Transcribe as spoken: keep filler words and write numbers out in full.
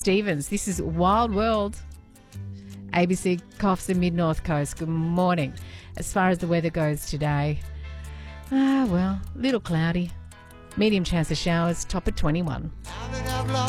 Stevens. This is Wild World. A B C Coughs and Mid-North Coast. Good morning. As far as the weather goes today, ah, well, little cloudy. Medium chance of showers, top at twenty-one.